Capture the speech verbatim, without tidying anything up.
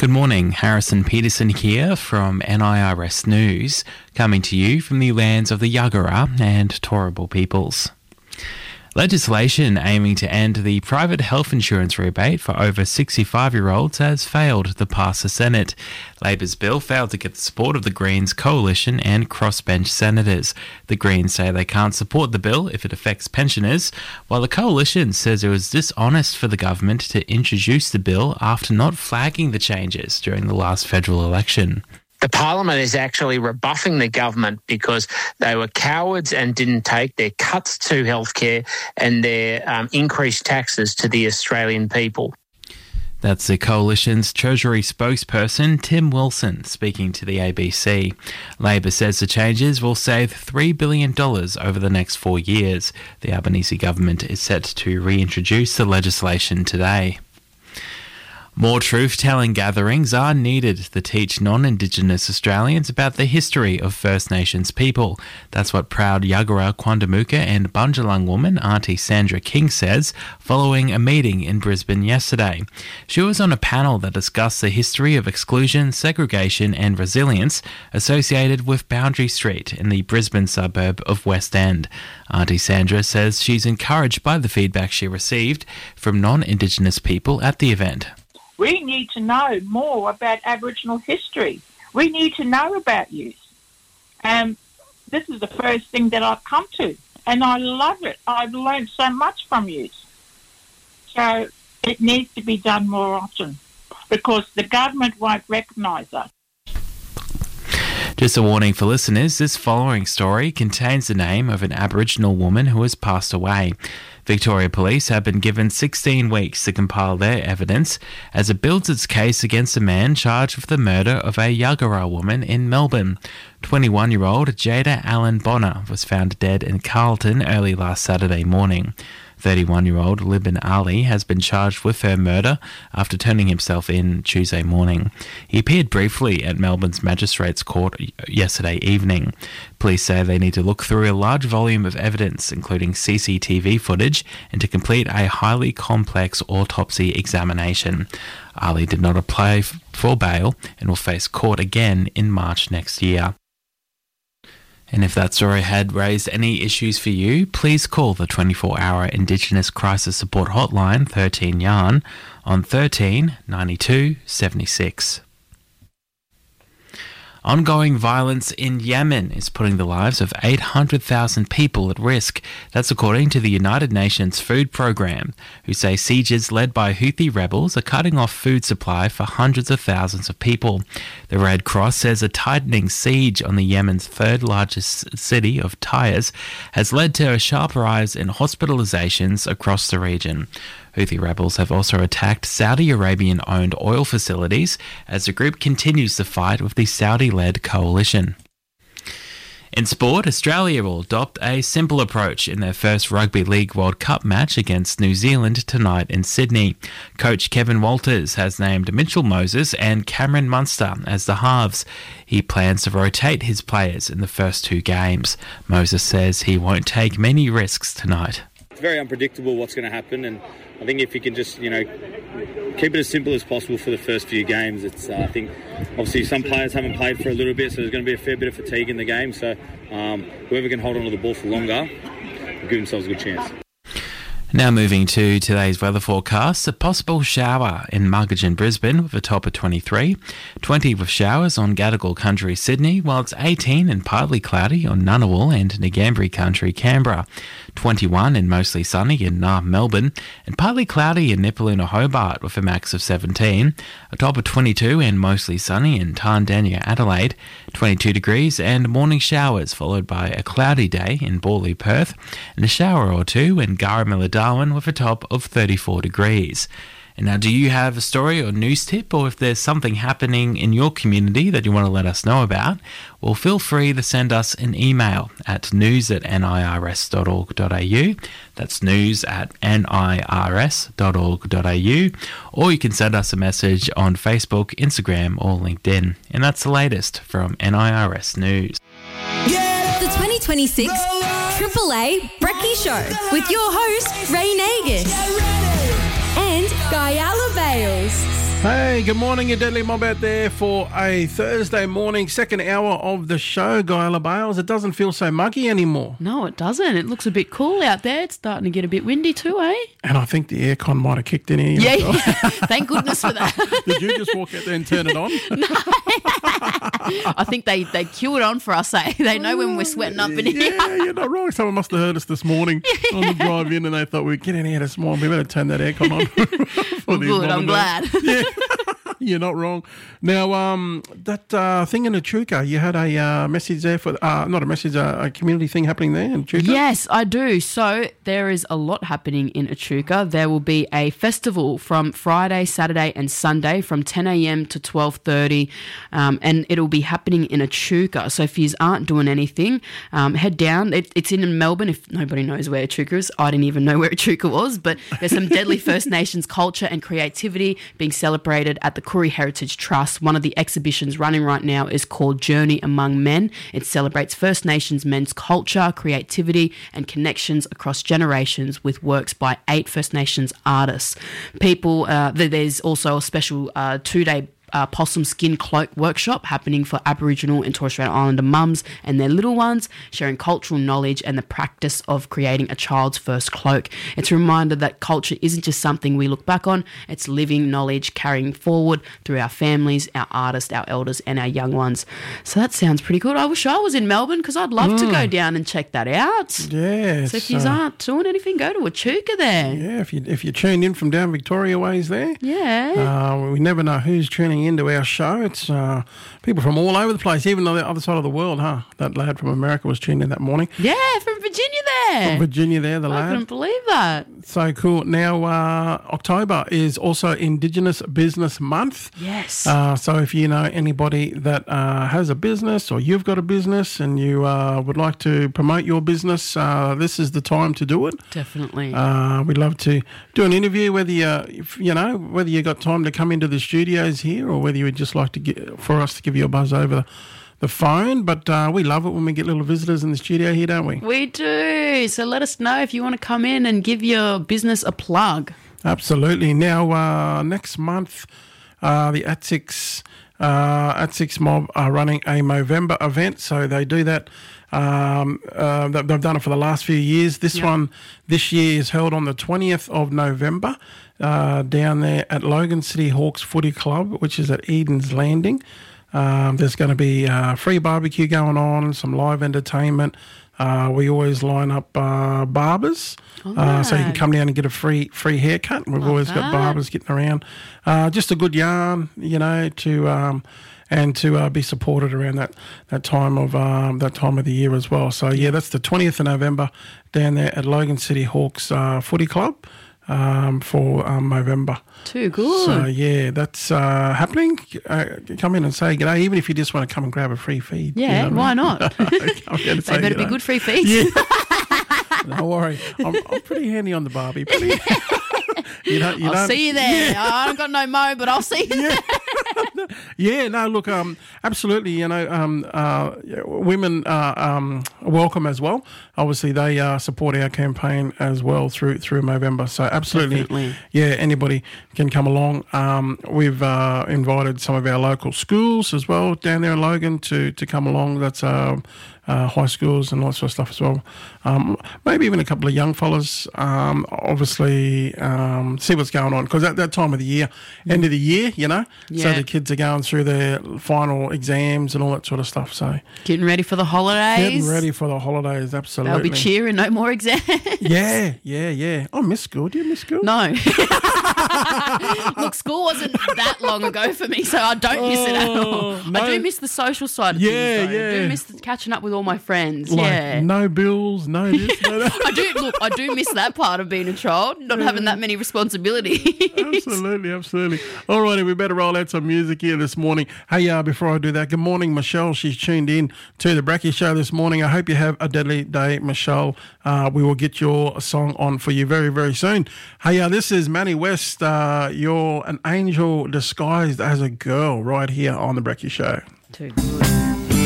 Good morning, Harrison Peterson here from N I R S News, coming to you from the lands of the Yagara and Turrbal peoples. Legislation aiming to end the private health insurance rebate for over sixty-five-year-olds has failed to pass the Senate. Labor's bill failed to get the support of the Greens coalition and crossbench senators. The Greens say they can't support the bill if it affects pensioners, while the coalition says it was dishonest for the government to introduce the bill after not flagging the changes during the last federal election. The Parliament is actually rebuffing the government because they were cowards and didn't take their cuts to healthcare and their um, increased taxes to the Australian people. That's the Coalition's Treasury spokesperson, Tim Wilson, speaking to the A B C. Labor says the changes will save three billion dollars over the next four years. The Albanese government is set to reintroduce the legislation today. More truth-telling gatherings are needed to teach non-Indigenous Australians about the history of First Nations people. That's what proud Yagara, Quandamooka and Bundjalung woman Auntie Sandra King says following a meeting in Brisbane yesterday. She was on a panel that discussed the history of exclusion, segregation and resilience associated with Boundary Street in the Brisbane suburb of West End. Auntie Sandra says she's encouraged by the feedback she received from non-Indigenous people at the event. We need to know more about Aboriginal history. We need to know about you. Um, this is the first thing that I've come to, and I love it. I've learned so much from you. So it needs to be done more often because the government won't recognise us. Just a warning for listeners, this following story contains the name of an Aboriginal woman who has passed away. Victoria Police have been given sixteen weeks to compile their evidence as it builds its case against a man charged with the murder of a Yagara woman in Melbourne. twenty-one-year-old Jada Allen Bonner was found dead in Carlton early last Saturday morning. thirty-one-year-old Libin Ali has been charged with her murder after turning himself in Tuesday morning. He appeared briefly at Melbourne's Magistrates Court yesterday evening. Police say they need to look through a large volume of evidence, including C C T V footage, and to complete a highly complex autopsy examination. Ali did not apply for bail and will face court again in March next year. And if that story had raised any issues for you, please call the twenty-four hour Indigenous Crisis Support Hotline thirteen Yarn on thirteen ninety-two seventy-six. Ongoing violence in Yemen is putting the lives of eight hundred thousand people at risk. That's according to the United Nations Food Programme, who say sieges led by Houthi rebels are cutting off food supply for hundreds of thousands of people. The Red Cross says a tightening siege on the Yemen's third largest city of Taiz has led to a sharp rise in hospitalizations across the region. Houthi rebels have also attacked Saudi Arabian-owned oil facilities as the group continues the fight with the Saudi-led coalition. In sport, Australia will adopt a simple approach in their first Rugby League World Cup match against New Zealand tonight in Sydney. Coach Kevin Walters has named Mitchell Moses and Cameron Munster as the halves. He plans to rotate his players in the first two games. Moses says he won't take many risks tonight. It's very unpredictable what's going to happen, and I think if you can just, you know, keep it as simple as possible for the first few games. It's, uh, I think, obviously some players haven't played for a little bit, so there's going to be a fair bit of fatigue in the game. So um, whoever can hold on to the ball for longer will give themselves a good chance. Now moving to today's weather forecast, a possible shower in Margagin, Brisbane with a top of twenty-three, twenty with showers on Gadigal Country, Sydney, while it's eighteen and partly cloudy on Ngunnawal and Ngambri Country, Canberra, twenty-one and mostly sunny in Naarm, Melbourne, and partly cloudy in Nipaluna, Hobart with a max of seventeen, a top of twenty-two and mostly sunny in Tarndanya, Adelaide, twenty-two degrees and morning showers followed by a cloudy day in Borley, Perth, and a shower or two in Garramilla, Darwin with a top of thirty-four degrees. And now, do you have a story or news tip, or if there's something happening in your community that you want to let us know about, well, feel free to send us an email at news at nirs dot org dot a u. That's news at nirs dot org dot a u. Or you can send us a message on Facebook, Instagram, or LinkedIn. And that's the latest from N I R S News. The twenty twenty-six Triple A Brekkie Show with your host, Ray Nagus and Guyala Bales. Hey, good morning, you deadly mob out there for a Thursday morning, second hour of the show, Guyla Bales. It doesn't feel so muggy anymore. No, it doesn't. It looks a bit cool out there. It's starting to get a bit windy too, eh? And I think the aircon might have kicked in here. Yeah, yeah. Thank goodness for that. Did you just walk out there and turn it on? No. I think they, they cue it on for us, eh? They know when we're sweating up in here. Yeah, you're not wrong. Someone must have heard us this morning on the drive in and they thought we'd get in here this morning. We better turn that aircon on. Well, good, I'm glad. Yeah. You're not wrong. Now, um, that uh, thing in Echuca, you had a uh, message there for, uh, not a message, uh, a community thing happening there in Echuca? Yes, I do. So there is a lot happening in Echuca. There will be a festival from Friday, Saturday and Sunday from ten a.m. to twelve thirty, um, and it'll be happening in Echuca. So if you aren't doing anything, um, head down. It, it's in Melbourne. If nobody knows where Echuca is, I didn't even know where Echuca was, but there's some deadly First Nations culture and creativity being celebrated at the Koori Heritage Trust. One of the exhibitions running right now is called Journey Among Men. It celebrates First Nations men's culture, creativity and connections across generations with works by eight First Nations artists. People, uh, there's also a special uh, two-day Uh, possum skin cloak workshop happening for Aboriginal and Torres Strait Islander mums and their little ones, sharing cultural knowledge and the practice of creating a child's first cloak. It's a reminder that culture isn't just something we look back on, it's living knowledge carrying forward through our families, our artists, our elders and our young ones. So that sounds pretty good. I wish I was in Melbourne because I'd love mm. to go down and check that out. Yeah. So if you uh, aren't doing anything, go to Echuca there. Yeah, if you if you tuned in from down Victoria ways there. Yeah. Uh, we never know who's tuning into our show. It's uh, people from all over the place, even on the other side of the world, huh? That lad from America was tuned in that morning. Yeah, from Virginia there. From Virginia there, the I lad. I couldn't believe that. So cool. Now, uh, October is also Indigenous Business Month. Yes. Uh, so if you know anybody that uh, has a business or you've got a business and you uh, would like to promote your business, uh, this is the time to do it. Definitely. Uh, we'd love to do an interview, whether you, if, you know, whether you got time to come into the studios here or whether you would just like to get for us to give you a buzz over the, the phone. But uh, we love it when we get little visitors in the studio here, don't we? We do. So let us know if you want to come in and give your business a plug. Absolutely. Now, uh, next month, uh, the A T S I C uh, A T S I C Mob are running a Movember event. So they do that. Um, uh, they've done it for the last few years. This yep. one this year is held on the twentieth of November uh, down there at Logan City Hawks Footy Club, which is at Eden's Landing. Um, there's going to be uh, free barbecue going on, some live entertainment. Uh, we always line up uh, barbers, oh, uh, so you can come down and get a free free haircut. We've Love always that. got barbers getting around. Uh, just a good yarn, you know, to um, and to uh, be supported around that that time of um, that time of the year as well. So yeah, that's the twentieth of November down there at Logan City Hawks uh, Footy Club. Um, for um, Movember. Too good. So, yeah, that's uh, happening. Uh, come in and say g'day, even if you just want to come and grab a free feed. Yeah, you know why I mean? not? They better be good free feeds. Yeah. Don't worry. I'm, I'm pretty handy on the Barbie. Pretty, you don't, you I'll don't, see you there. Yeah. I haven't got no mo, but I'll see you yeah. there. Yeah, no, look, um, absolutely, you know, um, uh, women are um, welcome as well. Obviously, they uh, support our campaign as well through through Movember. So, absolutely, Definitely. yeah, anybody can come along. Um, we've uh, invited some of our local schools as well down there in Logan to, to come along. That's uh, uh, high schools and lots of stuff as well. Um, maybe even a couple of young fellas, um, obviously, um, see what's going on. Because at that time of the year, end of the year, you know, yeah. so the kids are going through their final exams and all that sort of stuff. So getting ready for the holidays. Getting ready for the holidays, absolutely. They'll be cheering, no more exams. Yeah, yeah, yeah. I miss school. Do you miss school? No. Look, school wasn't that long ago for me, so I don't miss it at all. No. I do miss the social side of yeah, things, though. yeah. I do miss the catching up with all my friends. Like, yeah. no bills, no this, no that. I do look. I do miss that part of being a child, not yeah. having that many responsibilities. Absolutely, absolutely. All righty, we better roll out some music here this morning. Hey, uh, before I do that, good morning, Michelle. She's tuned in to the Bracky Show this morning. I hope you have a deadly day, Michelle. Uh, we will get your song on for you very, very soon. Hey, uh, this is Manny West. Uh, you're an angel disguised as a girl right here on the Bracky Show. Too good.